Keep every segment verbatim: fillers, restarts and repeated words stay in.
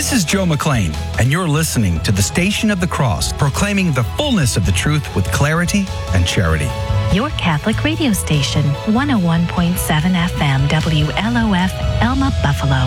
This is Joe McLean, and you're listening to the Station of the Cross, proclaiming the fullness of the truth with clarity and charity. Your Catholic radio station, one oh one point seven F M, W L O F, Elma, Buffalo.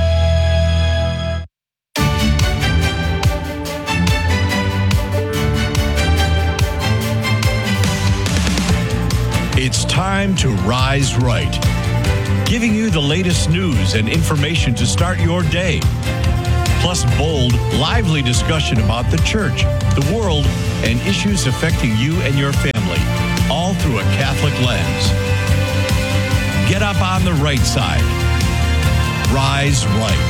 It's time to Rise Right, giving you the latest news and information to start your day. Plus bold, lively discussion about the church, the world, and issues affecting you and your family, all through a Catholic lens. Get up on the right side. Rise Right.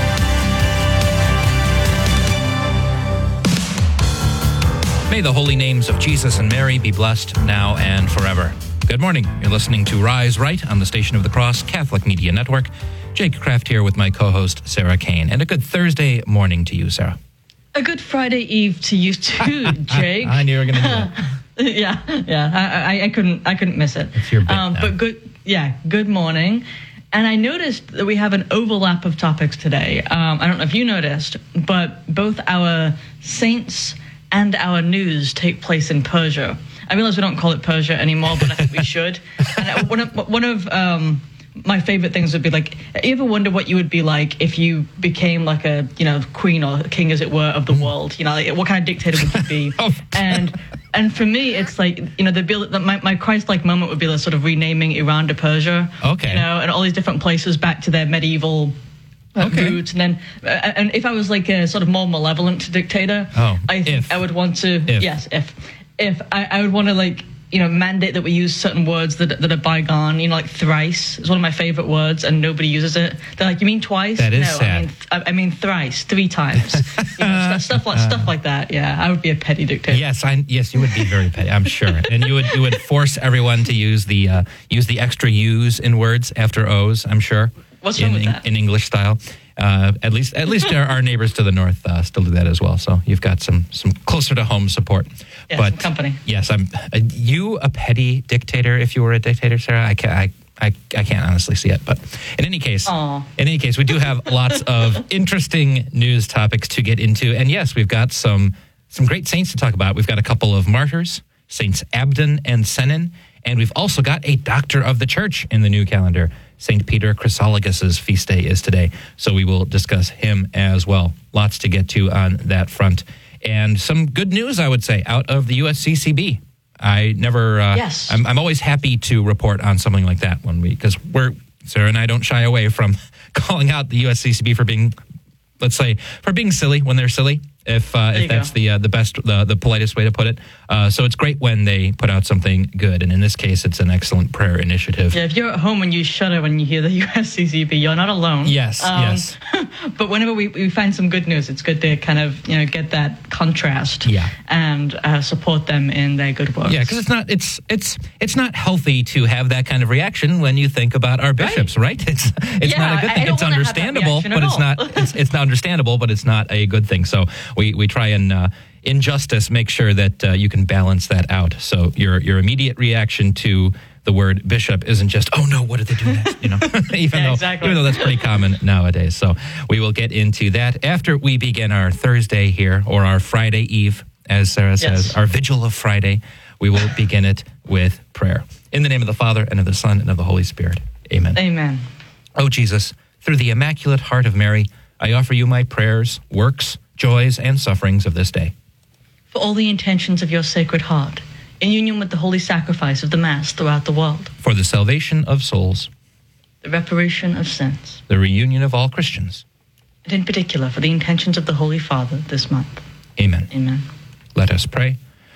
May the holy names of Jesus and Mary be blessed now and forever. Good morning. You're listening to Rise Right on the Station of the Cross Catholic Media Network. Jake Kraft here with my co-host, Sarah Kane. And a good Thursday morning to you, Sarah. A good Friday Eve to you too, Jake. I knew you were going to do it. yeah, yeah. I, I, I couldn't, I couldn't miss it. It's your bit um, now. But good, yeah. Good morning. And I noticed that we have an overlap of topics today. Um, I don't know if you noticed, but both our saints and our news take place in Persia. I realize we don't call it Persia anymore, but I think we should. And one of, one of um, my favorite things would be like, you ever wonder what you would be like if you became like a, you know, queen or king, as it were, of the world? You know, like, what kind of dictator would you be? oh. And and for me, it's like, you know, the my, my Christ-like moment would be the sort of renaming Iran to Persia. Okay. You know, and all these different places back to their medieval uh, Okay. roots. And then, uh, and if I was like a sort of more malevolent dictator, Oh, I think if. I would want to, If. yes, if, if I, I would want to like, you know, mandate that we use certain words that that are bygone. You know, like thrice is one of my favorite words, and nobody uses it. They're like, you mean twice? That is no, sad. I mean, I, I mean thrice, three times. You know, stuff, stuff like stuff like that. Yeah, I would be a petty dictator. Yes, I yes, you would be very petty, I'm sure, and you would you would force everyone to use the uh, use the extra U's in words after O's. I'm sure. What's in, wrong with in, that? in English style. Uh, at least, at least our, our neighbors to the north uh, still do that as well. So you've got some some closer to home support. Yeah, but some company. Yes, I'm. Uh, you a petty dictator? If you were a dictator, Sarah, I can't. I, I, I can't honestly see it. But in any case, Aw. in any case, we do have lots of interesting news topics to get into, and yes, we've got some some great saints to talk about. We've got a couple of martyrs, Saints Abdon and Sennen, and we've also got a doctor of the church in the new calendar. Saint Peter Chrysologus' feast day is today, so we will discuss him as well. Lots to get to on that front. And some good news, I would say, out of the U S C C B. I never, uh, Yes. I'm, I'm always happy to report on something like that when we, because we're, Sarah and I don't shy away from calling out the U S C C B for being, let's say, for being silly when they're silly. If uh, you if that's go. the uh, the best the, the politest way to put it, uh, so it's great when they put out something good, and in this case, it's an excellent prayer initiative. Yeah, if you're at home and you shudder when you hear the U S C C B, you're not alone. Yes, yes. But whenever we, we find some good news, it's good to kind of, you know, get that contrast. Yeah. And uh, support them in their good work. Yeah, because it's not it's it's it's not healthy to have that kind of reaction when you think about our bishops, right? It's it's Yeah, not a good I- thing. I don't It's wanna have that understandable, reaction at but it's all. not it's it's not understandable, but it's not a good thing. So we we try and uh, in justice make sure that uh, you can balance that out. So your your immediate reaction to the word bishop isn't just, oh no, what did they do next? You know, even Yeah, though exactly. even though that's pretty common nowadays. So we will get into that after we begin our Thursday here, or our Friday Eve, as Sarah says, Yes. our vigil of Friday. We will begin it with prayer. In the name of the Father, and of the Son, and of the Holy Spirit. Amen. Amen. O Jesus, through the Immaculate Heart of Mary, I offer you my prayers, works, joys, and sufferings of this day. For all the intentions of your Sacred Heart, in union with the holy sacrifice of the Mass throughout the world, For the salvation of souls, the reparation of sins, the reunion of all Christians. and in particular for the intentions of the Holy Father this month. Amen. Amen. Let us pray.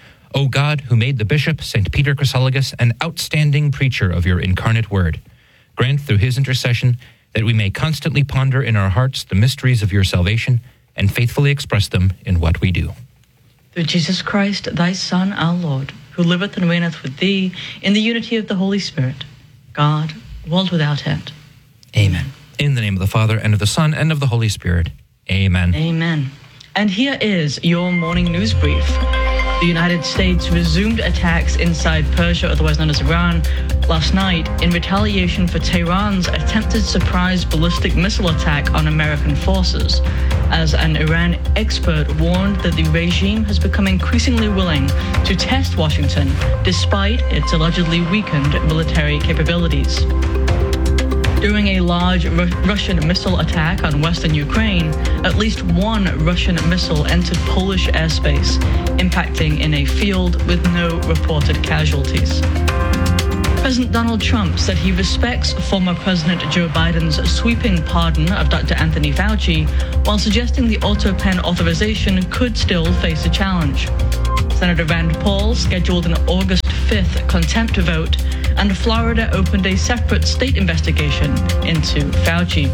O God, who made the bishop, Saint Peter Chrysologus, an outstanding preacher of your incarnate word, grant through his intercession that we may constantly ponder in our hearts the mysteries of your salvation and faithfully express them in what we do. Through Jesus Christ, thy Son, our Lord, who liveth and reigneth with thee in the unity of the Holy Spirit, God, world without end. Amen. In the name of the Father, and of the Son, and of the Holy Spirit. Amen. Amen. And here is your morning news brief. The United States resumed attacks inside Persia, otherwise known as Iran, last night in retaliation for Tehran's attempted surprise ballistic missile attack on American forces, as an Iran expert warned that the regime has become increasingly willing to test Washington despite its allegedly weakened military capabilities. During a large Ru- Russian missile attack on western Ukraine, at least one Russian missile entered Polish airspace, impacting in a field with no reported casualties. President Donald Trump said he respects former President Joe Biden's sweeping pardon of Doctor Anthony Fauci, while suggesting the auto-pen authorization could still face a challenge. Senator Rand Paul scheduled an August fifth contempt vote, and Florida opened a separate state investigation into Fauci.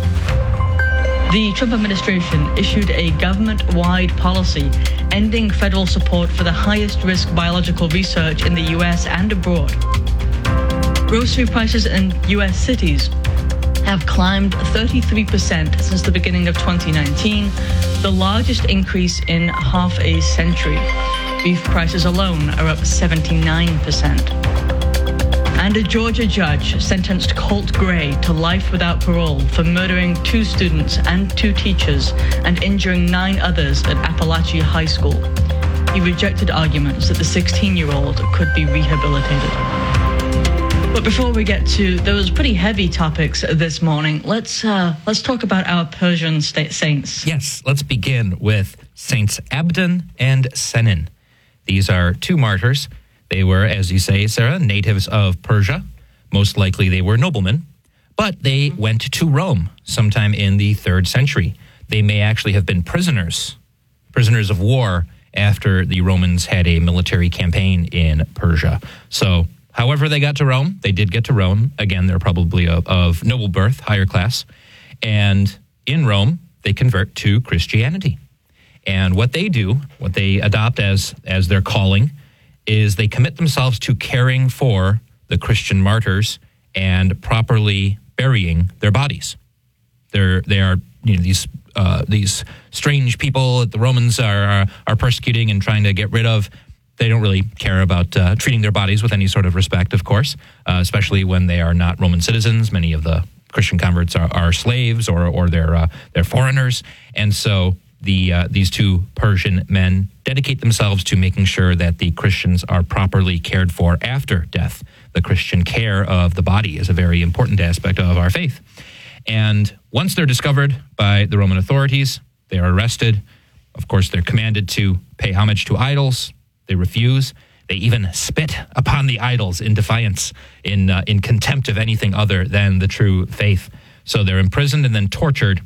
The Trump administration issued a government-wide policy ending federal support for the highest-risk biological research in the U S and abroad. Grocery prices in U S cities have climbed thirty-three percent since the beginning of twenty nineteen, the largest increase in half a century. Beef prices alone are up seventy-nine percent. And a Georgia judge sentenced Colt Gray to life without parole for murdering two students and two teachers and injuring nine others at Appalachia High School. He rejected arguments that the sixteen-year-old could be rehabilitated. But before we get to those pretty heavy topics this morning, let's uh, let's talk about our Persian state saints. Yes, let's begin with Saints Abdon and Senin. These are two martyrs. They were, as you say, Sarah, natives of Persia. Most likely they were noblemen, but they went to Rome sometime in the third century. They may actually have been prisoners, prisoners of war after the Romans had a military campaign in Persia. So however they got to Rome, they did get to Rome. Again, they're probably of, of noble birth, higher class. And in Rome, they convert to Christianity. And what they do, what they adopt as, as their calling, is they commit themselves to caring for the Christian martyrs and properly burying their bodies. They're, they are, you know, these uh, these strange people that the Romans are, are are persecuting and trying to get rid of. They don't really care about uh, treating their bodies with any sort of respect, of course, uh, especially when they are not Roman citizens. Many of the Christian converts are, are slaves or or they're uh, they're foreigners, and so the uh, these two Persian men dedicate themselves to making sure that the Christians are properly cared for after death. The Christian care of the body is a very important aspect of our faith. And once they're discovered by the Roman authorities, they are arrested. Of course, they're commanded to pay homage to idols. They refuse. They even spit upon the idols in defiance, in uh, in contempt of anything other than the true faith. So they're imprisoned and then tortured.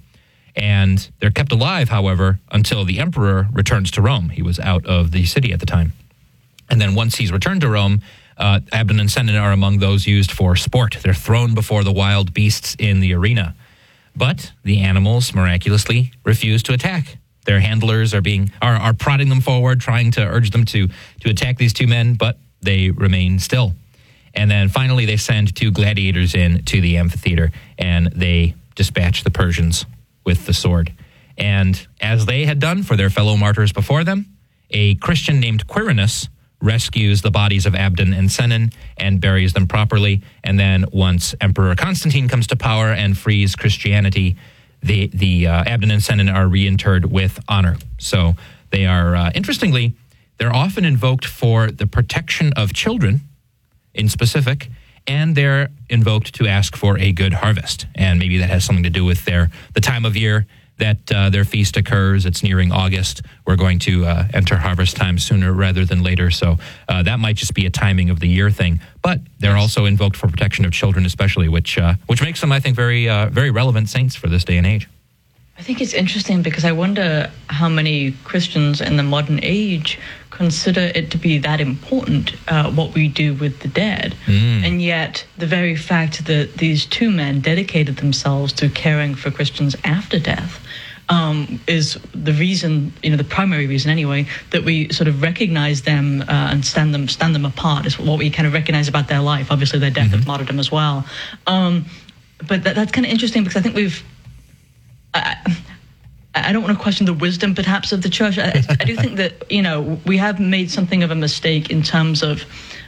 And they're kept alive, however, until the emperor returns to Rome. He was out of the city at the time. And then once he's returned to Rome, uh, Abdon and Senin are among those used for sport. They're thrown before the wild beasts in the arena. But the animals miraculously refuse to attack. Their handlers are being are, are prodding them forward, trying to urge them to, to attack these two men, but they remain still. And then finally they send two gladiators in to the amphitheater, and they dispatch the Persians with the sword. And as they had done for their fellow martyrs before them, a Christian named Quirinus rescues the bodies of Abdon and Senin and buries them properly. And then once Emperor Constantine comes to power and frees Christianity, the, the uh, Abdon and Senin are reinterred with honor. So they are, uh, interestingly, they're often invoked for the protection of children in specific, and they're invoked to ask for a good harvest. And maybe that has something to do with their the time of year that uh, their feast occurs. It's nearing August. We're going to uh, enter harvest time sooner rather than later. So uh, that might just be a timing of the year thing. But they're also invoked for protection of children especially, which uh, which makes them, I think, very, uh, very relevant saints for this day and age. I think it's interesting because I wonder how many Christians in the modern age consider it to be that important, uh, what we do with the dead. Mm. And yet the very fact that these two men dedicated themselves to caring for Christians after death um, is the reason, you know, the primary reason anyway, that we sort of recognize them uh, and stand them stand them apart is what we kind of recognize about their life. Obviously their death mm-hmm. of martyrdom as well. Um, but that, that's kind of interesting because I think we've I, I don't want to question the wisdom perhaps of the church. I, I do think that, you know, we have made something of a mistake in terms of,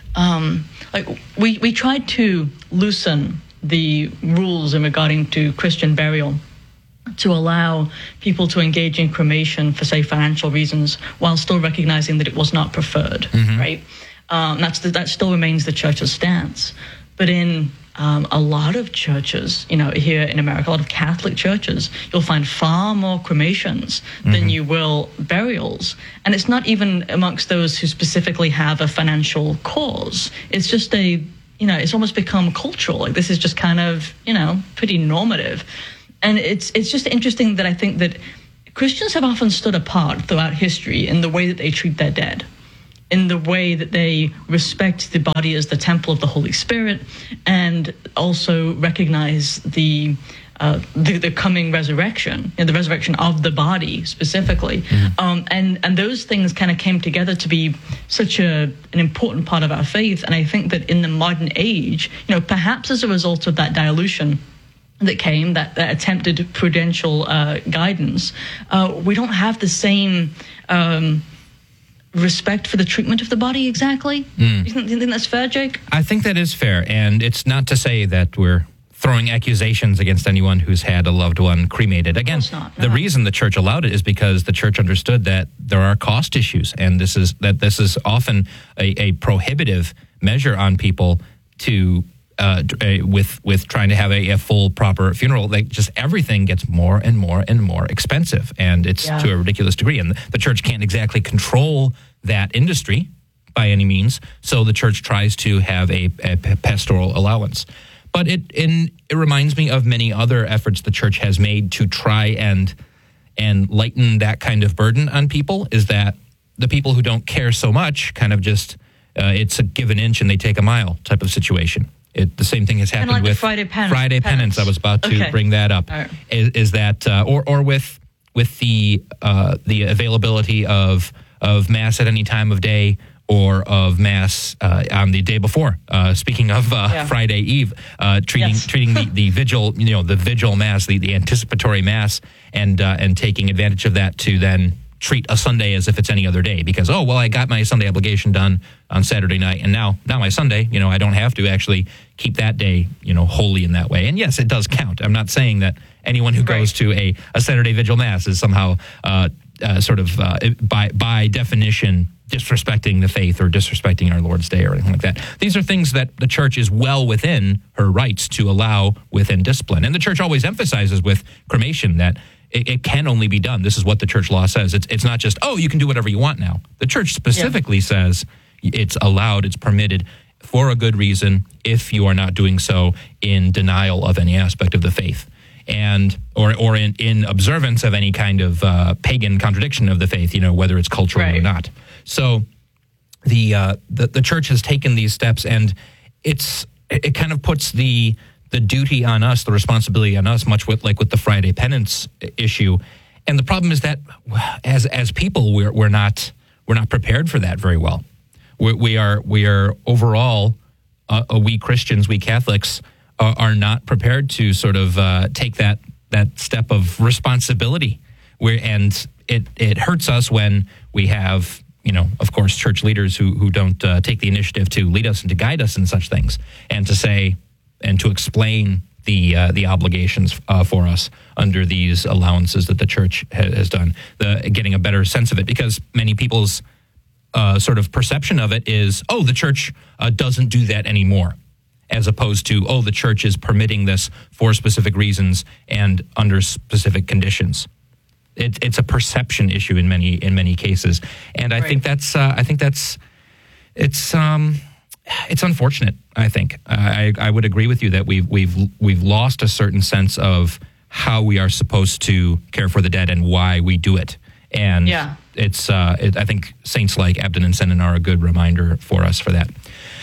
um, like, we, we tried to loosen the rules in regarding to Christian burial to allow people to engage in cremation for, say, financial reasons, while still recognizing that it was not preferred, mm-hmm. right? Um, that's the, that still remains the church's stance. But in um, a lot of churches, you know, here in America, a lot of Catholic churches, you'll find far more cremations mm-hmm. than you will burials. And it's not even amongst those who specifically have a financial cause. It's just a, you know, it's almost become cultural. Like, this is just kind of, you know, pretty normative. And it's it's just interesting that I think that Christians have often stood apart throughout history in the way that they treat their dead, in the way that they respect the body as the temple of the Holy Spirit, and also recognize the uh, the, the coming resurrection, you know, the resurrection of the body specifically. Mm-hmm. Um, and, and those things kind of came together to be such a an important part of our faith. And I think that in the modern age, you know, perhaps as a result of that dilution that came, that, that attempted prudential uh, guidance, uh, we don't have the same um, respect for the treatment of the body exactly. Mm. You, think, you think that's fair, Jake? I think that is fair, and it's not to say that we're throwing accusations against anyone who's had a loved one cremated. Again, not, no. The reason the church allowed it is because the church understood that there are cost issues, and this is that this is often a, a prohibitive measure on people to Uh, with with trying to have a, a full, proper funeral. Like, just everything gets more and more and more expensive, and it's yeah. to a ridiculous degree. And the church can't exactly control that industry by any means, so the church tries to have a, a pastoral allowance. But it in, it reminds me of many other efforts the church has made to try and and lighten that kind of burden on people, is that the people who don't care so much kind of just, uh, it's a give an inch and they take a mile type of situation. It, the same thing has happened like with Friday Penance. Friday Penance. I was about to okay. bring that up. Right. Is, is that uh, or or with with the uh, the availability of of mass at any time of day, or of mass uh, on the day before. Uh, speaking of uh, yeah. Friday Eve, uh, treating yes. treating the, the vigil, you know, the vigil mass, the, the anticipatory mass, and uh, and taking advantage of that to then treat a Sunday as if it's any other day, because, oh, well, I got my Sunday obligation done on Saturday night, and now now my Sunday, you know, I don't have to actually keep that day, you know, holy in that way. And yes, it does count. I'm not saying that anyone who right. goes to a, a Saturday vigil mass is somehow uh, uh, sort of uh, by by definition disrespecting the faith or disrespecting our Lord's Day or anything like that. These are things that the church is well within her rights to allow within discipline. And the church always emphasizes with cremation that It, it can only be done. This is what the church law says. It's it's not just, oh, you can do whatever you want now. The church specifically yeah. says it's allowed, it's permitted for a good reason if you are not doing so in denial of any aspect of the faith, and or or in, in observance of any kind of uh, pagan contradiction of the faith, you know, whether it's cultural right. or not. So the, uh, the the church has taken these steps, and it's it kind of puts the the duty on us, the responsibility on us, much with like with the Friday Penance issue. And the problem is that as as people, we're we're not we're not prepared for that very well. We, we are we are overall, uh, we Christians, we Catholics uh, are not prepared to sort of uh, take that that step of responsibility. We're, and it it hurts us when we have, you know, of course, church leaders who who don't uh, take the initiative to lead us and to guide us in such things, and to say, and to explain the uh, the obligations uh, for us under these allowances that the church ha- has done, the, getting a better sense of it, because many people's uh, sort of perception of it is, oh, the church uh, doesn't do that anymore, as opposed to, oh, the church is permitting this for specific reasons and under specific conditions. It, it's a perception issue in many in many cases, and I right. think that's uh, I think that's it's. Um, It's unfortunate, I think. I, I would agree with you that we've we've we've lost a certain sense of how we are supposed to care for the dead and why we do it. And yeah. it's uh, it, I think saints like Abden and Sennen are a good reminder for us for that.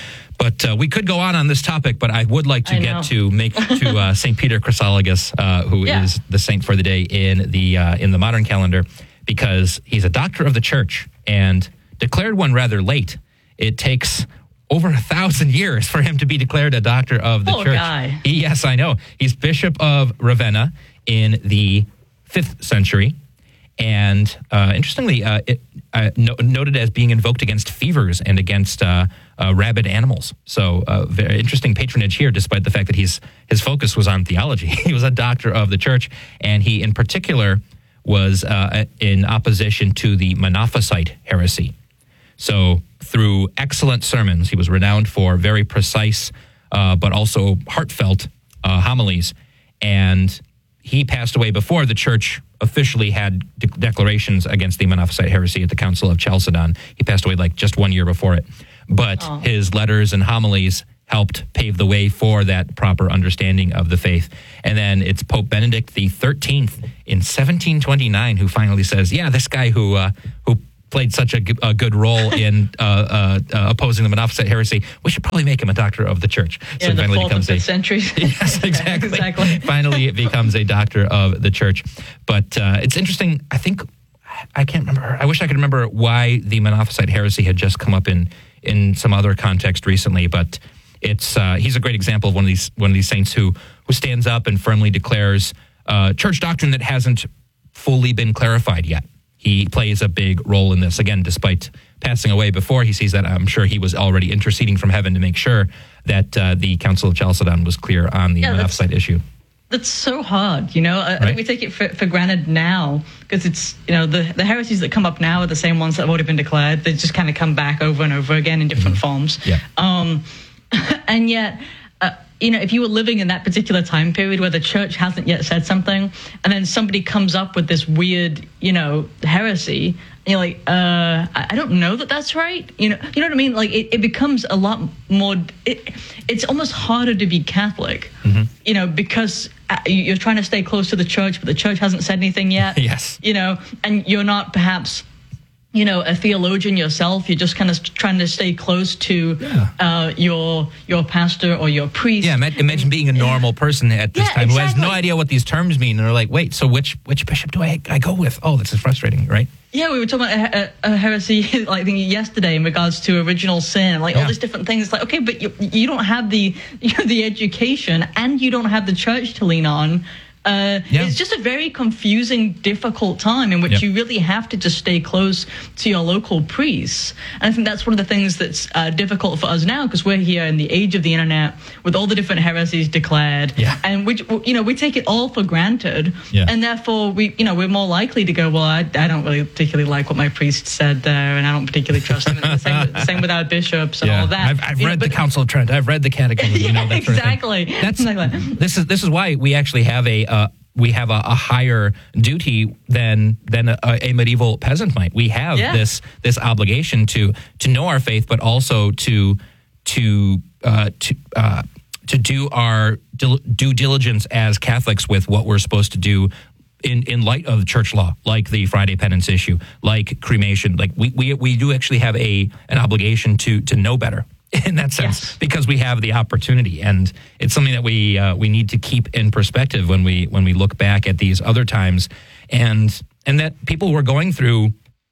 But uh, we could go on on this topic, but I would like to I get know. to make to uh, Saint Peter Chrysologus, uh, who yeah. is the saint for the day in the uh, in the modern calendar, because he's a doctor of the church and declared one rather late. It takes over a thousand years for him to be declared a doctor of the Poor church. Guy. He, yes, I know. He's Bishop of Ravenna in the fifth century. and uh, interestingly, uh, it uh, no, noted as being invoked against fevers and against uh, uh, rabid animals. So, uh, very interesting patronage here, despite the fact that he's his focus was on theology. He was a doctor of the church, and he, in particular, was uh, in opposition to the Monophysite heresy. So, through excellent sermons, he was renowned for very precise, uh, but also heartfelt uh, homilies, and he passed away before the church officially had de- declarations against the Monophysite heresy at the Council of Chalcedon. He passed away like just one year before it. But oh. his letters and homilies helped pave the way for that proper understanding of the faith. And then it's Pope Benedict the thirteenth in seventeen twenty-nine who finally says, yeah, this guy who uh, who played such a, g- a good role in uh, uh, uh, opposing the Monophysite heresy, we should probably make him a doctor of the church. Yeah, so the finally fourth becomes and fifth a, centuries. Yes, exactly. exactly. Finally, it becomes a doctor of the church. But uh, it's interesting. I think, I can't remember. I wish I could remember why the Monophysite heresy had just come up in, in some other context recently, but it's uh, he's a great example of one of these one of these saints who, who stands up and firmly declares uh, church doctrine that hasn't fully been clarified yet. He plays a big role in this. Again, despite passing away before he sees that, I'm sure he was already interceding from heaven to make sure that uh, the Council of Chalcedon was clear on the yeah, Monophysite issue. That's so hard, you know? I, right? I think we take it for, for granted now because it's, you know, the, the heresies that come up now are the same ones that have already been declared. They just kind of come back over and over again in different mm-hmm. forms. Yeah. Um, and yet... Uh, you know, if you were living in that particular time period where the church hasn't yet said something, and then somebody comes up with this weird, you know, heresy, and you're like, uh, I, I don't know that that's right. You know, you know what I mean? Like, it, it becomes a lot more. It, it's almost harder to be Catholic, mm-hmm. you know, because you're trying to stay close to the church, but the church hasn't said anything yet. Yes. You know, and you're not perhaps, you know, a theologian yourself. You're just kind of trying to stay close to yeah. uh, your your pastor or your priest. Yeah, imagine being a normal person at this yeah, time exactly. who has no idea what these terms mean. And they're like, wait, so which which bishop do I, I go with? Oh, this is frustrating, right? Yeah, we were talking about a, a, a heresy like I think yesterday in regards to original sin, like yeah. all these different things. It's like, okay, but you, you don't have the you know, the education and you don't have the church to lean on. Uh, yeah. It's just a very confusing, difficult time in which yep. you really have to just stay close to your local priests. And I think that's one of the things that's uh, difficult for us now because we're here in the age of the internet with all the different heresies declared. Yeah. And we, you know, we take it all for granted. Yeah. And therefore, we, you know, we're more likely to go, well, I, I don't really particularly like what my priest said there, and I don't particularly trust him. And the same, the same with our bishops and yeah. all that. I've, I've read know, the Council of Trent. I've read the Catechism. yeah, you know, that exactly. Sort of That's exactly. This is this is why we actually have a. Uh, we have a, a higher duty than than a, a medieval peasant might. We have yeah. this this obligation to to know our faith, but also to to uh, to uh, to do our dil- due diligence as Catholics with what we're supposed to do in, in light of church law, like the Friday penance issue, like cremation. Like we we we do actually have a an obligation to to know better. In that sense, yes. because we have the opportunity, and it's something that we uh, we need to keep in perspective when we when we look back at these other times, and and that people were going through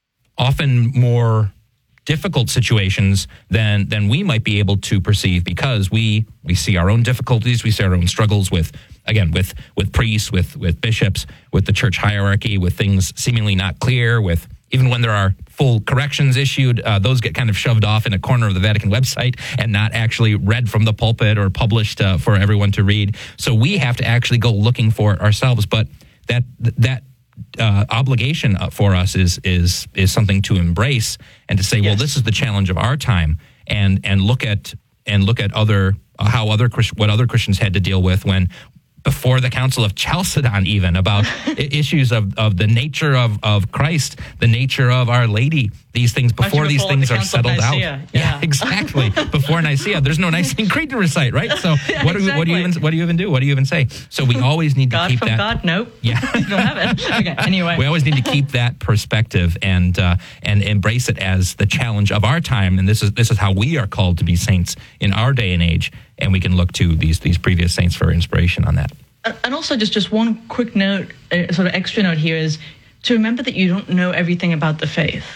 often more difficult situations than than we might be able to perceive because we we see our own difficulties, we see our own struggles with again with with priests, with with bishops, with the church hierarchy, with things seemingly not clear, with even when there are full corrections issued, uh, those get kind of shoved off in a corner of the Vatican website and not actually read from the pulpit or published uh, for everyone to read. So we have to actually go looking for it ourselves. But that that uh, obligation for us is is is something to embrace and to say, yes. well, this is the challenge of our time, and and look at and look at other uh, how other Christ- what other Christians had to deal with when. Before the Council of Chalcedon, even about issues of, of the nature of, of Christ, the nature of Our Lady, these things before these things the are settled out. Yeah, yeah exactly. Before Nicaea, there's no Nicene Creed to recite, right? So yeah, what do exactly. we, what do you even what do you even do? What do you even say? So we always need to God keep from that. God, nope. Yeah, you don't have it. Okay. Anyway, we always need to keep that perspective and uh, and embrace it as the challenge of our time. And this is this is how we are called to be saints in our day and age. And we can look to these these previous saints for inspiration on that. And also, just, just one quick note, uh, sort of extra note here is to remember that you don't know everything about the faith.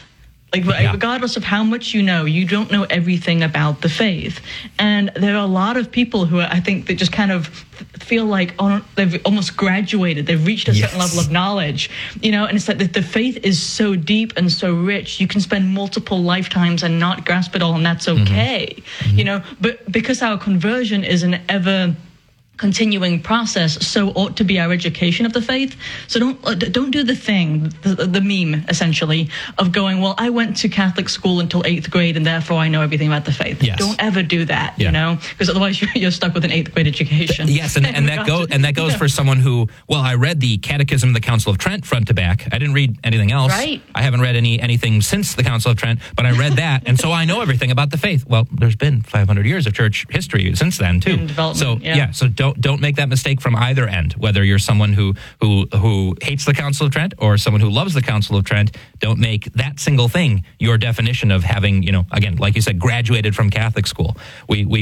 Like, Yeah. regardless of how much you know, you don't know everything about the faith. And there are a lot of people who are, I think, that just kind of feel like oh, they've almost graduated. They've reached a certain Yes. level of knowledge, you know, and it's like the, the faith is so deep and so rich. You can spend multiple lifetimes and not grasp it all, and that's okay, mm-hmm. you know. But because our conversion is an ever continuing process, so ought to be our education of the faith. So don't uh, don't do the thing, the, the meme essentially of going, well, I went to Catholic school until eighth grade and therefore I know everything about the faith. Yes. Don't ever do that, Yeah. you know, because otherwise you're, you're stuck with an eighth grade education. Yes, and, and that goes and that goes for someone who, well, I read the Catechism of the Council of Trent front to back. I didn't read anything else. Right. I haven't read any anything since the Council of Trent, but I read that, and so I know everything about the faith. Well, there's been five hundred years of church history since then too. In development, so yeah. yeah, so don't don't make that mistake from either end. Whether you're someone who who who hates the Council of Trent or someone who loves the Council of Trent, don't make that single thing your definition of having, you know, again, like you said, graduated from Catholic school. We we